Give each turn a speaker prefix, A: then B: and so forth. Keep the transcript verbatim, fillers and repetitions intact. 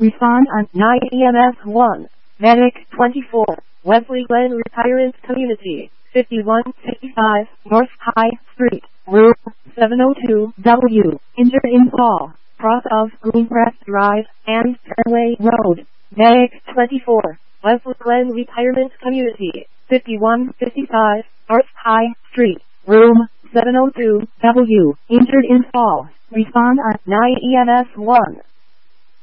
A: Respond on nine E M S one. Medic twenty-four. Wesley Glen Retirement Community. fifty-one fifty-five North High Street. Room seven oh two W. Injured in fall. Cross of Greengrass Drive and Fairway Road. Medic twenty-four. Wesley Glen Retirement Community. fifty-one fifty-five North High Street. Room seven oh two W. Injured in fall. Respond on nine E M S one.